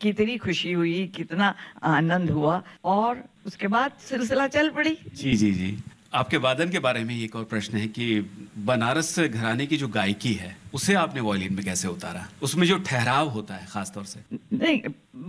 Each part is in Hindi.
कितनी खुशी हुई, कितना आनंद हुआ और उसके बाद सिलसिला चल पड़ी। जी, जी, जी। आपके वादन के बारे में एक और प्रश्न है कि बनारस घराने की जो गायकी है, उसे आपने वायलिन में कैसे उतारा? उसमें जो ठहराव होता है खास तौर से? नहीं,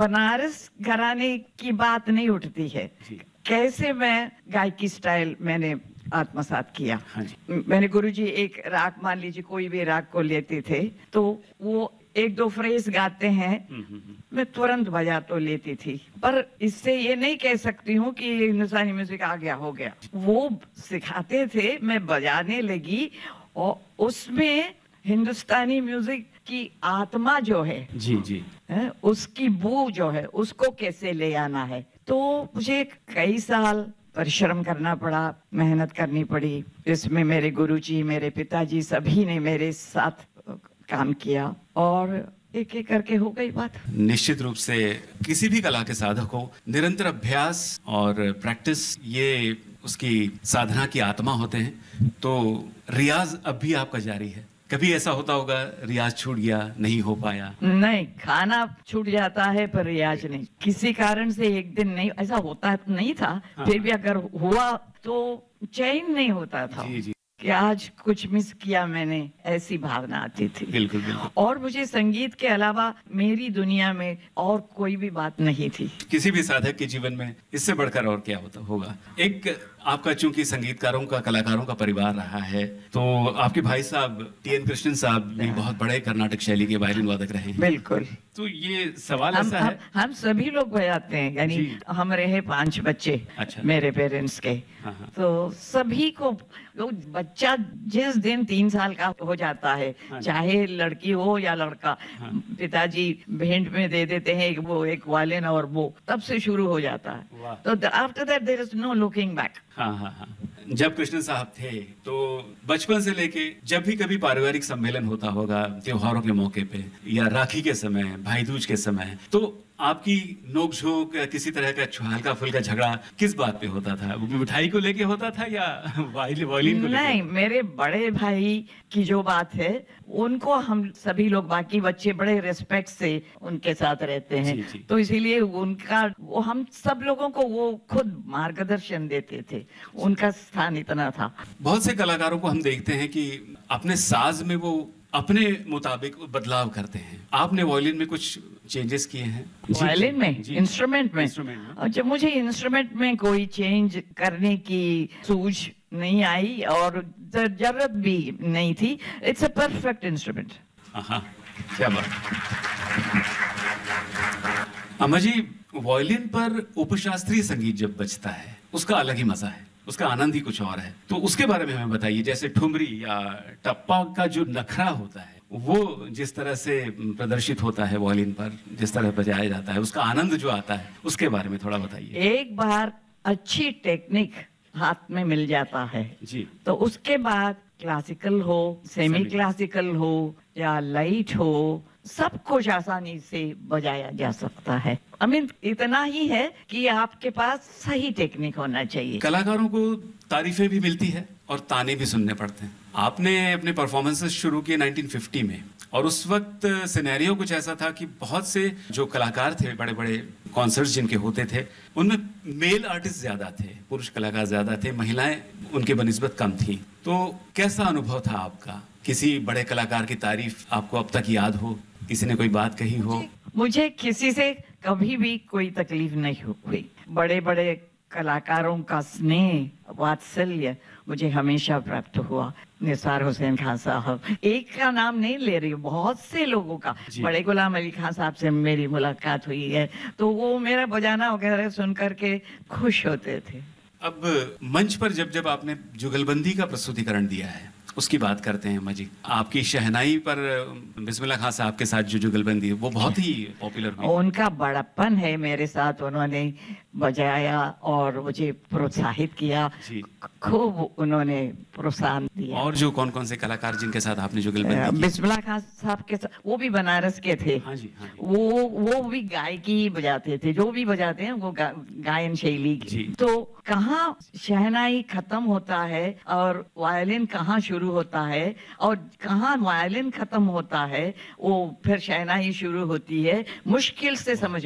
बनारस घराने की बात नहीं उठती है। जी। कैसे मैं गायकी स्टाइल मैंने आत्मसात किया। हाँ जी। मैंने गुरुजी एक राग मान लीजिए कोई भी राग को लेते थे तो वो एक दो फ्रेज गाते हैं, मैं तुरंत बजा तो लेती थी, पर इससे ये नहीं कह सकती हूँ कि हिंदुस्तानी म्यूजिक आ गया हो गया। वो सिखाते थे, मैं बजाने लगी और उसमें हिंदुस्तानी म्यूजिक की आत्मा जो है, जी, जी। उसकी बू जो है उसको कैसे ले आना है। तो मुझे कई साल परिश्रम करना पड़ा, मेहनत करनी पड़ी। इसमें मेरे गुरुजी, मेरे पिताजी सभी ने मेरे साथ काम किया और एक एक करके हो गई बात। निश्चित रूप से किसी भी कला के साधक को निरंतर अभ्यास और प्रैक्टिस ये उसकी साधना की आत्मा होते हैं। तो रियाज अब भी आपका जारी है? कभी ऐसा होता होगा रियाज छूट गया, नहीं हो पाया? नहीं, खाना छूट जाता है पर रियाज नहीं। किसी कारण से एक दिन नहीं, ऐसा होता नहीं था। हाँ। फिर भी अगर हुआ तो चैन नहीं होता था। जी, जी। कि आज कुछ मिस किया मैंने, ऐसी भावना आती थी। बिल्कुल, बिल्कुल। और मुझे संगीत के अलावा मेरी दुनिया में और कोई भी बात नहीं थी। किसी भी साधक के जीवन में इससे बढ़कर और क्या होगा। एक आपका चूंकि संगीतकारों का, कलाकारों का परिवार रहा है, तो आपके भाई साहब टी.एन. कृष्णन साहब भी बहुत बड़े कर्नाटक शैली के वायलिन वादक रहे हैं। बिल्कुल। तो ये सवाल ऐसा है। हम सभी लोग बजाते हैं, यानी जी। हम रहे 5 बच्चे। अच्छा। मेरे पेरेंट्स के। हाँ, हाँ। तो सभी को, वो बच्चा जिस दिन 3 साल का हो जाता है, हाँ जी। चाहे लड़की हो या लड़का, हाँ। पिताजी भेंट में दे देते हैं एक वायलिन और वो तब से शुरू हो जाता है। वाह। तो after that there is no looking back. हाँ, हाँ, हाँ। जब कृष्ण साहब थे तो बचपन से लेके जब भी कभी पारिवारिक सम्मेलन होता होगा, त्योहारों के मौके पे या राखी के समय, भाई दूज के समय, तो आपकी नोक-झोंक, किसी तरह का हल्का फुल्का झगड़ा किस बात पे होता था? वो मिठाई को लेके होता था या वायलिन को लेके? नहीं, मेरे बड़े भाई की जो बात है, उनको हम सभी लोग बाकी बच्चे बड़े रिस्पेक्ट से उनके साथ रहते हैं। जी, जी। तो इसीलिए वो हम सब लोगों को वो खुद मार्गदर्शन देते थे। उनका स्थान इतना था। बहुत से कलाकारों को हम देखते हैं कि अपने साज में वो अपने मुताबिक बदलाव करते हैं। आपने वायलिन में कुछ चेंजेस किए हैं? वायलिन में, जी। इंस्ट्रूमेंट में। इंस्ट्रूमेंट में। अच्छा, मुझे इंस्ट्रूमेंट में कोई चेंज करने की सूझ नहीं आई और जरूरत भी नहीं थी। It's a perfect instrument. हाँ, क्या बात। अम्मा जी, वायलिन पर उपशास्त्रीय संगीत जब बजता है, उसका अलग ही मजा है, उसका आनंद ही कुछ और है। तो उसके बारे में हमें बताइए, जैसे ठुमरी या टप्पा का जो नखरा होता है, वो जिस तरह से प्रदर्शित होता है वायलिन पर, जिस तरह बजाया जाता है, उसका आनंद जो आता है, उसके बारे में थोड़ा बताइए। एक बार अच्छी टेक्निक हाथ में मिल जाता है जी। तो उसके बाद क्लासिकल हो, सेमी क्लासिकल हो या लाइट हो, सब कुछ आसानी से बजाया जा सकता है। इतना ही है कि आपके पास सही टेक्निक होना चाहिए। कलाकारों को तारीफें भी मिलती है और ताने भी सुनने पड़ते हैं। आपने अपने परफॉर्मेंसेस शुरू किए 1950 में और उस वक्त सिनेरियो कुछ ऐसा था कि बहुत से जो कलाकार थे, बड़े बड़े कॉन्सर्ट्स जिनके होते थे, उनमें मेल आर्टिस्ट ज्यादा थे, पुरुष कलाकार ज्यादा थे, महिलाएं उनके बनिस्बत कम थी। तो कैसा अनुभव था आपका? किसी बड़े कलाकार की तारीफ आपको अब तक याद हो? किसी ने कोई बात कही हो? मुझे किसी से कभी भी कोई तकलीफ नहीं हुई। बड़े बड़े कलाकारों का स्नेह, वात्सल्य मुझे हमेशा प्राप्त हुआ। निसार हुसैन खान साहब, एक का नाम नहीं ले रही हूँ, बहुत से लोगों का। जी। बड़े गुलाम अली खान साहब से मेरी मुलाकात हुई है, तो वो मेरा बजाना वगैरह सुन करके खुश होते थे। अब मंच पर जब जब आपने जुगलबंदी का प्रस्तुतिकरण दिया है, उसकी बात करते हैं अम्मा जी। आपकी शहनाई पर बिस्मिल्लाह खान साहब के साथ जो जुगलबंदी है, वो बहुत ही पॉपुलर हुई। उनका बड़प्पन है मेरे साथ, उन्होंने बजाया और मुझे प्रोत्साहित किया। जी। खूब उन्होंने प्रोत्साहन दिया। और जो कौन कौन से कलाकार जिनके साथ आपने जुगलबंदी की? बिस्मिल्लाह खान साहब के साथ, वो भी बनारस के थे। हाँ जी, हाँ जी। वो भी गायकी ही बजाते थे, जो भी बजाते हैं वो गायन शैली की। जी। तो कहाँ शहनाई खत्म होता है और वायलिन कहाँ शुरू होता है और कहाँ वायलिन खत्म होता है, वो फिर शहनाई शुरू होती है, मुश्किल से समझ